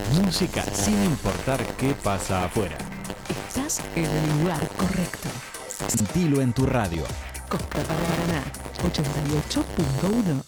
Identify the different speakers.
Speaker 1: Música sin importar qué pasa afuera.
Speaker 2: Estás en el lugar correcto.
Speaker 1: Sentilo en tu radio.
Speaker 2: Costa Paraná 88.1